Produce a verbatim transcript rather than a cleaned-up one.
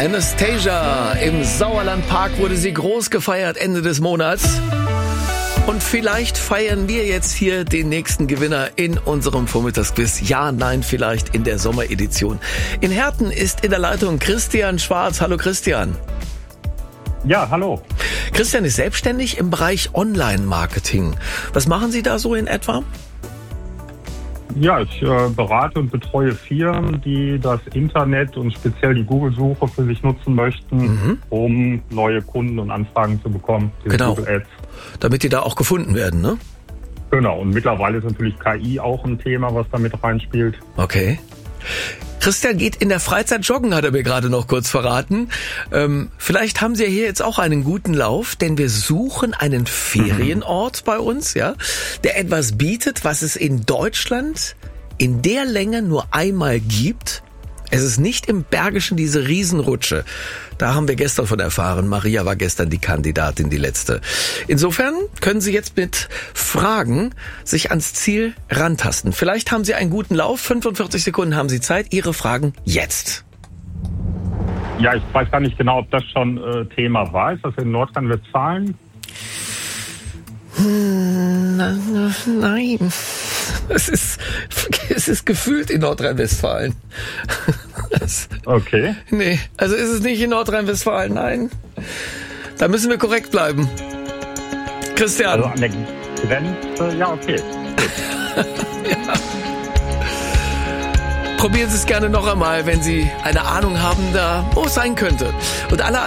Anastasia, im Sauerlandpark wurde sie groß gefeiert Ende des Monats. Und vielleicht feiern wir jetzt hier den nächsten Gewinner in unserem Vormittagsquiz. Ja, nein, vielleicht in der Sommeredition. In Herten ist in der Leitung Christian Schwarz. Hallo Christian. Ja, hallo. Christian ist selbstständig im Bereich Online-Marketing. Was machen Sie da so in etwa? Ja, ich äh, berate und betreue Firmen, die das Internet und speziell die Google-Suche für sich nutzen möchten, mhm. um neue Kunden und Anfragen zu bekommen. Genau, Google Ads. Damit die da auch gefunden werden, ne? Genau, und mittlerweile ist natürlich K I auch ein Thema, was da mit reinspielt. Okay. Christian geht in der Freizeit joggen, hat er mir gerade noch kurz verraten. Ähm, vielleicht haben Sie ja hier jetzt auch einen guten Lauf, denn wir suchen einen Ferienort bei uns, ja, der etwas bietet, was es in Deutschland in der Länge nur einmal gibt. Es ist nicht im Bergischen diese Riesenrutsche. Da haben wir gestern von erfahren. Maria war gestern die Kandidatin, die letzte. Insofern können Sie jetzt mit Fragen sich ans Ziel rantasten. Vielleicht haben Sie einen guten Lauf. fünfundvierzig Sekunden haben Sie Zeit. Ihre Fragen jetzt. Ja, ich weiß gar nicht genau, ob das schon äh, Thema war. Ist das in Nordrhein-Westfalen? Nein. Es ist, es ist gefühlt in Nordrhein-Westfalen. Okay. Nee, also ist es nicht in Nordrhein-Westfalen, nein. Da müssen wir korrekt bleiben. Christian. Also an der Grenze, ja, okay. Ja. Probieren Sie es gerne noch einmal, wenn Sie eine Ahnung haben, da wo es sein könnte. Und alle